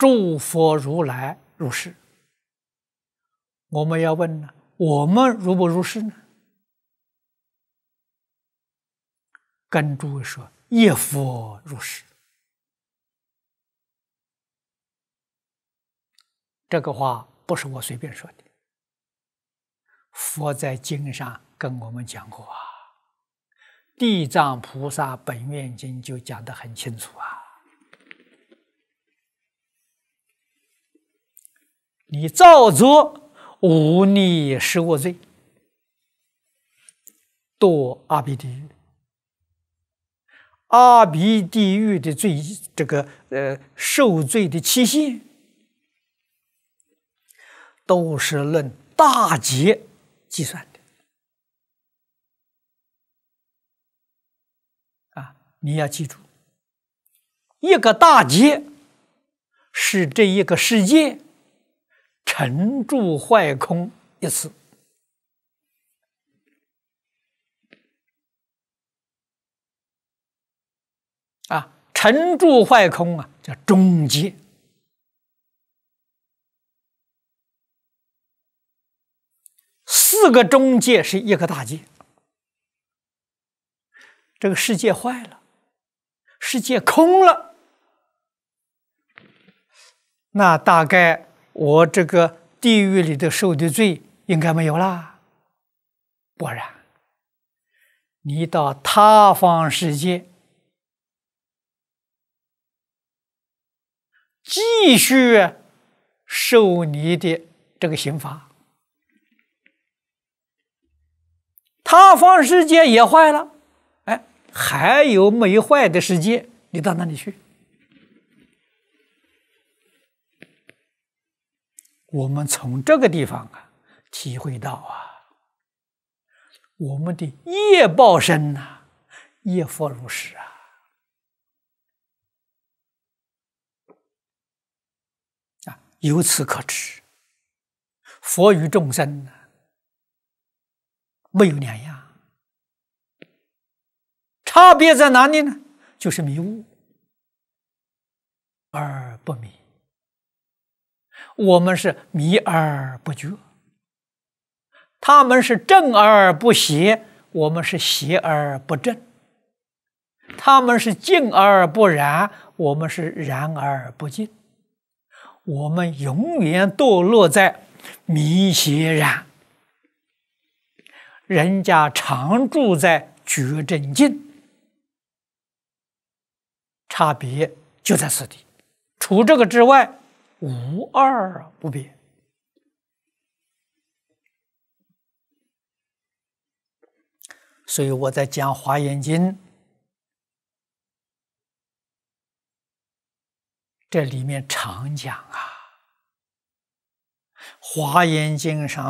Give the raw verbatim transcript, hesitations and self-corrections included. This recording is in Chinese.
诸佛如来如是。我们要问呢，我们如不如是呢？跟诸位说，一佛如是。这个话不是我随便说的，佛在经上跟我们讲过啊，《地藏菩萨本愿经》就讲得很清楚啊。你造作无逆十恶罪，堕阿鼻地狱。阿鼻地狱的罪，这个呃受罪的期限，都是论大劫计算的啊！你要记住，一个大劫是这一个世界沉住坏空一次。啊，沉住坏空啊，叫中劫。四个中劫是一个大劫。这个世界坏了，世界空了，那大概我这个地狱里的受的罪应该没有啦。不然，你到他方世界继续受你的这个刑罚，他方世界也坏了，哎，还有没坏的世界，你到哪里去？我们从这个地方啊，体会到啊，我们的业报身呐，业佛如是啊。由此可知，佛与众生呢，没有两样，差别在哪里呢？就是迷悟而不迷。我们是迷而不觉，他们是正而不邪，我们是邪而不正；他们是净而不染，我们是染而不净。我们永远堕落在迷邪染，人家常住在觉正净，差别就在此地。除这个之外，无二不别。所以我在讲《华严经》，这里面常讲啊，《华严经》上